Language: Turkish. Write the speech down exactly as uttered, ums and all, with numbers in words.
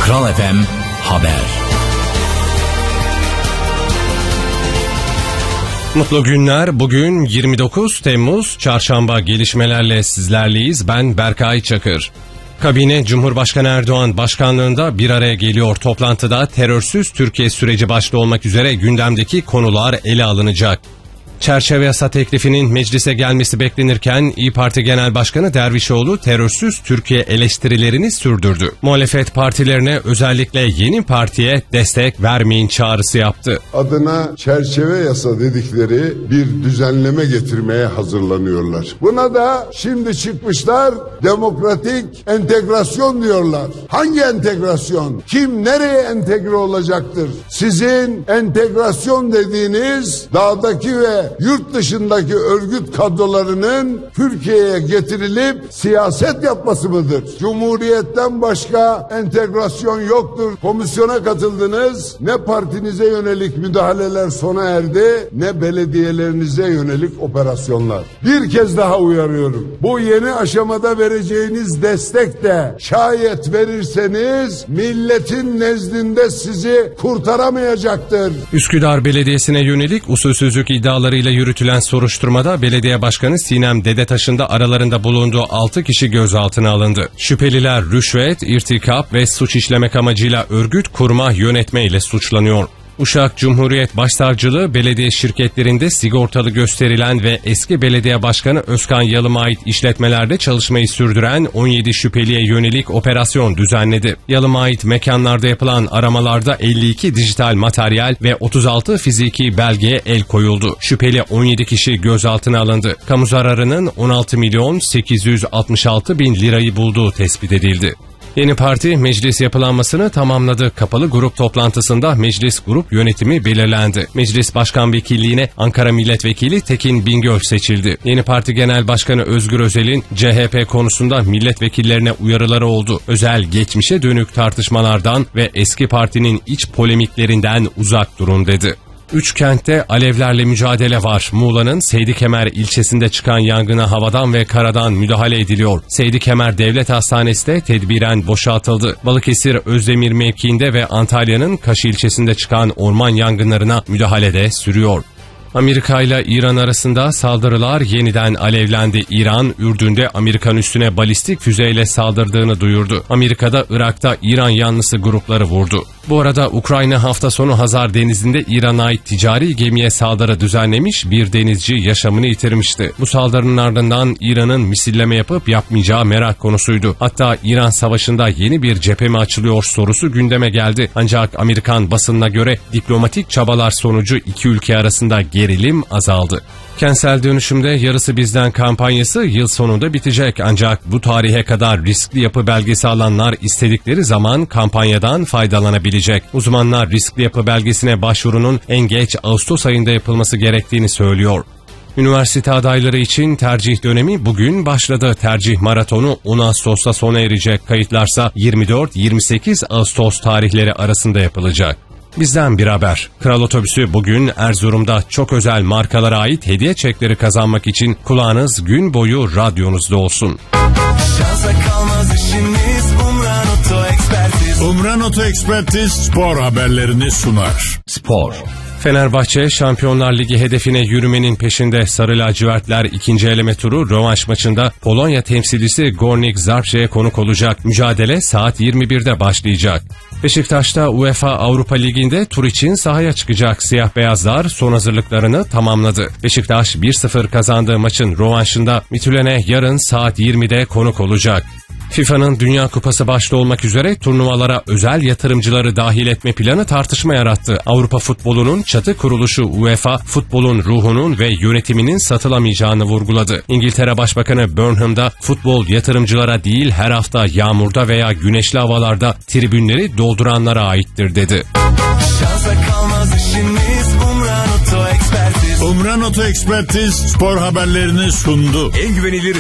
Kral F M Haber. Mutlu günler. Bugün yirmi dokuz Temmuz Çarşamba, gelişmelerle sizlerleyiz. Ben Berkay Çakır. Kabine Cumhurbaşkanı Erdoğan başkanlığında bir araya geliyor. Toplantıda terörsüz Türkiye süreci başta olmak üzere gündemdeki konular ele alınacak. Çerçeve yasa teklifinin meclise gelmesi beklenirken İYİ Parti Genel Başkanı Dervişoğlu terörsüz Türkiye eleştirilerini sürdürdü. Muhalefet partilerine, özellikle yeni partiye destek vermeyin çağrısı yaptı. Adına çerçeve yasa dedikleri bir düzenleme getirmeye hazırlanıyorlar. Buna da şimdi çıkmışlar demokratik entegrasyon diyorlar. Hangi entegrasyon? Kim nereye entegre olacaktır? Sizin entegrasyon dediğiniz dağdaki ve yurt dışındaki örgüt kadrolarının Türkiye'ye getirilip siyaset yapması mıdır? Cumhuriyetten başka entegrasyon yoktur. Komisyona katıldınız. Ne partinize yönelik müdahaleler sona erdi, ne belediyelerinize yönelik operasyonlar. Bir kez daha uyarıyorum. Bu yeni aşamada vereceğiniz destek de şayet verirseniz milletin nezdinde sizi kurtaramayacaktır. Üsküdar Belediyesi'ne yönelik usulsüzlük iddiaları ile yürütülen soruşturmada belediye başkanı Sinem Dedetaş'ın da aralarında bulunduğu altı kişi gözaltına alındı. Şüpheliler rüşvet, irtikap ve suç işlemek amacıyla örgüt kurma, yönetme ile suçlanıyor. Uşak Cumhuriyet Başsavcılığı belediye şirketlerinde sigortalı gösterilen ve eski belediye başkanı Özkan Yalım'a ait işletmelerde çalışmayı sürdüren on yedi şüpheliye yönelik operasyon düzenledi. Yalım'a ait mekanlarda yapılan aramalarda elli iki dijital materyal ve otuz altı fiziki belgeye el koyuldu. Şüpheli on yedi kişi gözaltına alındı. Kamu zararının on altı milyon sekiz yüz altmış altı bin lirayı bulduğu tespit edildi. Yeni parti meclis yapılanmasını tamamladı. Kapalı grup toplantısında meclis grup yönetimi belirlendi. Meclis Başkan Vekilliğine Ankara Milletvekili Tekin Bingöl seçildi. Yeni Parti Genel Başkanı Özgür Özel'in C H P konusunda milletvekillerine uyarıları oldu. Özel geçmişe dönük tartışmalardan ve eski partinin iç polemiklerinden uzak durun dedi. Üç kentte alevlerle mücadele var. Muğla'nın Seydikemer ilçesinde çıkan yangına havadan ve karadan müdahale ediliyor. Seydikemer Devlet Hastanesi de tedbiren boşaltıldı. Balıkesir Özdemir mevkiinde ve Antalya'nın Kaş ilçesinde çıkan orman yangınlarına müdahale de sürüyor. Amerika ile İran arasında saldırılar yeniden alevlendi. İran, Ürdün'de Amerikan üssüne balistik füzeyle saldırdığını duyurdu. Amerika'da Irak'ta İran yanlısı grupları vurdu. Bu arada Ukrayna hafta sonu Hazar Denizi'nde İran'a ait ticari gemiye saldırı düzenlemiş, bir denizci yaşamını yitirmişti. Bu saldırının ardından İran'ın misilleme yapıp yapmayacağı merak konusuydu. Hatta İran savaşında yeni bir cephe mi açılıyor sorusu gündeme geldi. Ancak Amerikan basınına göre diplomatik çabalar sonucu iki ülke arasında gerilim azaldı. Kentsel dönüşümde yarısı bizden kampanyası yıl sonunda bitecek, ancak bu tarihe kadar riskli yapı belgesi alanlar istedikleri zaman kampanyadan faydalanabilecek. Uzmanlar riskli yapı belgesine başvurunun en geç Ağustos ayında yapılması gerektiğini söylüyor. Üniversite adayları için tercih dönemi bugün başladı. Tercih maratonu on Ağustos'ta sona erecek. Kayıtlarsa yirmi dört yirmi sekiz Ağustos tarihleri arasında yapılacak. Bizden bir haber. Kral Otobüsü bugün Erzurum'da çok özel markalara ait hediye çekleri kazanmak için kulağınız gün boyu radyonuzda olsun. Şansa kalmaz işimiz, Umran Oto Ekspertiz. Umran Oto Ekspertiz spor haberlerini sunar. Spor. Fenerbahçe Şampiyonlar Ligi hedefine yürümenin peşinde. Sarı lacivertler ikinci eleme turu rövanş maçında Polonya temsilcisi Górnik Zabrze'ye konuk olacak. Mücadele saat yirmi birde başlayacak. Beşiktaş'ta UEFA Avrupa Ligi'nde tur için sahaya çıkacak. Siyah beyazlar son hazırlıklarını tamamladı. Beşiktaş bir sıfır kazandığı maçın rövanşında Midtjylland'e yarın saat yirmide konuk olacak. FIFA'nın Dünya Kupası başta olmak üzere turnuvalara özel yatırımcıları dahil etme planı tartışma yarattı. Avrupa futbolunun çatı kuruluşu UEFA, futbolun ruhunun ve yönetiminin satılamayacağını vurguladı. İngiltere Başbakanı Burnham'da futbol yatırımcılara değil, her hafta yağmurda veya güneşli havalarda tribünleri dolduranlara aittir dedi. Şansa kalmaz işimiz, Umran Oto Ekspertiz. Umran Oto Ekspertiz spor haberlerini sundu. En güvenilir